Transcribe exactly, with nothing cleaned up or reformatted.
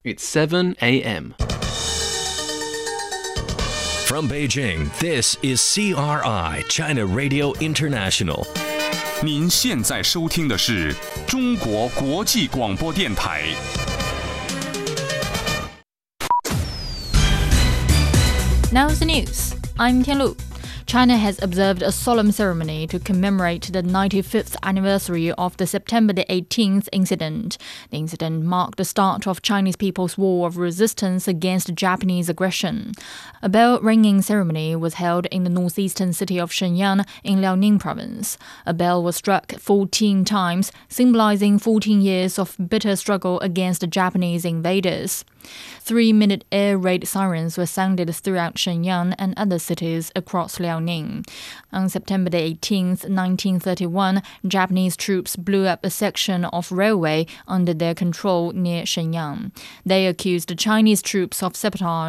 It's seven a.m. From Beijing, this is C R I, China Radio International. 您现在收听的是中国国际广播电台。 Now's the news. I'm Tianlu. China has observed a solemn ceremony to commemorate the ninety-fifth anniversary of the September the eighteenth incident. The incident marked the start of Chinese people's war of resistance against Japanese aggression. A bell-ringing ceremony was held in the northeastern city of Shenyang in Liaoning province. A bell was struck fourteen times, symbolizing fourteen years of bitter struggle against Japanese invaders. Three-minute air raid sirens were sounded throughout Shenyang and other cities across Liaoning. On September the eighteenth, nineteen thirty-one, Japanese troops blew up a section of railway under their control near Shenyang. They accused Chinese troops of sabotage